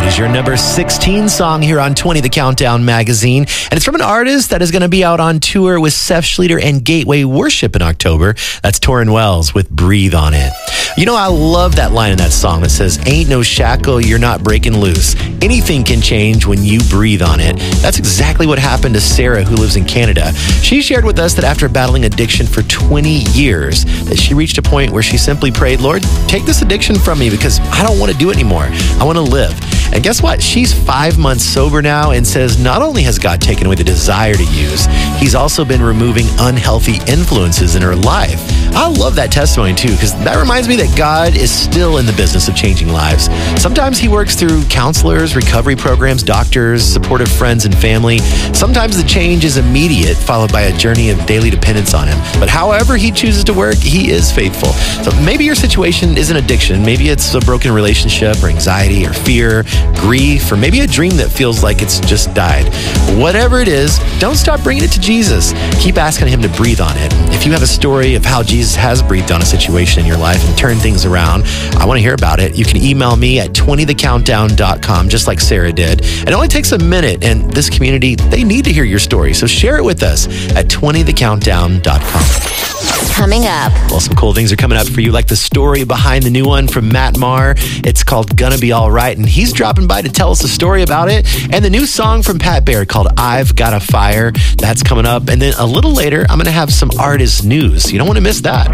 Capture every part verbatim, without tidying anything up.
is your number sixteen song here on twenty The Countdown magazine. And it's from an artist that is going to be out on tour with Seth Schlueter and Gateway Worship in October. That's Torrin Wells with Breathe on It. You know, I love that line in that song that says, ain't no shackle, you're not breaking loose. Anything can change when you breathe on it. That's exactly what happened to Sarah, who lives in Canada. She shared with us that after battling addiction for twenty years, that she reached a point where she simply prayed, Lord, take this addiction from me because I don't want to do it anymore. I want to live. And guess what? She's five months sober now and says not only has God taken away the desire to use, he's also been removing unhealthy influences in her life. I love that testimony too, because that reminds me that God is still in the business of changing lives. Sometimes he works through counselors, recovery programs, doctors, supportive friends and family. Sometimes the change is immediate, followed by a journey of daily dependence on him. But however he chooses to work, he is faithful. So maybe your situation isn't addiction. Maybe it's a broken relationship or anxiety or fear, grief, or maybe a dream that feels like it's just died. Whatever it is, don't stop bringing it to Jesus. Keep asking him to breathe on it. If you have a story of how Jesus has breathed on a situation in your life and turned things around, I want to hear about it. You can email me at twenty the countdown dot com, just like Sarah did. It only takes a minute, and this community, they need to hear your story. So share it with us at twenty the countdown dot com. Coming up. Well, some cool things are coming up for you, like the story behind the new one from Matt Maher. It's called Gonna Be All Right, and he's dropping by to tell us a story about it. And the new song from Pat Bear called I've Got a Fire. That's coming up. And then a little later, I'm going to have some artist news. You don't want to miss that.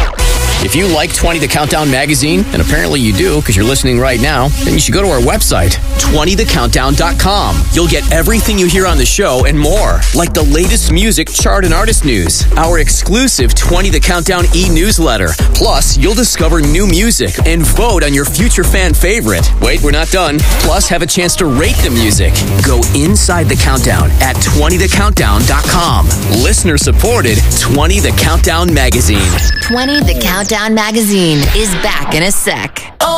If you like twenty The Countdown magazine, and apparently you do because you're listening right now, then you should go to our website, twenty the countdown dot com. You'll get everything you hear on the show and more, like the latest music, chart, and artist news, our exclusive twenty The Countdown e-newsletter. Plus, you'll discover new music and vote on your future fan favorite. Wait, we're not done. Plus, have a chance to rate the music. Go inside the countdown at twenty the countdown dot com. Listener supported twenty The Countdown magazine. twenty The Countdown magazine is back in a sec.